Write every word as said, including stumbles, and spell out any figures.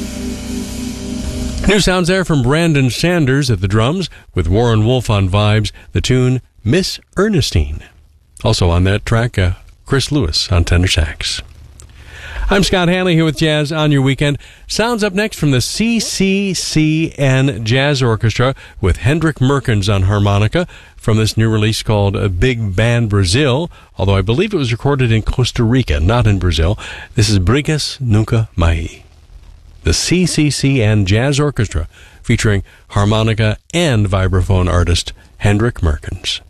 New sounds there from Brandon Sanders at the drums, with Warren Wolf on vibes, the tune Miss Ernestine. Also on that track, uh, Chris Lewis on tenor sax. I'm Scott Hanley here with Jazz on Your Weekend. Sounds up next from the C C C N Jazz Orchestra with Hendrik Merkens on harmonica from this new release called Big Band Brazil, although I believe it was recorded in Costa Rica, not in Brazil. This is Brigas Nunca Mais. The C C C N Jazz Orchestra featuring harmonica and vibraphone artist Hendrik Merkens.